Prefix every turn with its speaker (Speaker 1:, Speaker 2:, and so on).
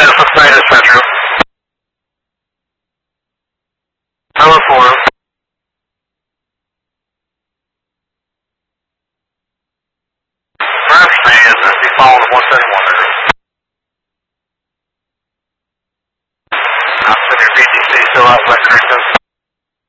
Speaker 1: Alpha Theta Central. Tower 4. First man is be following 171. I'm sending your BTC still out West Christian.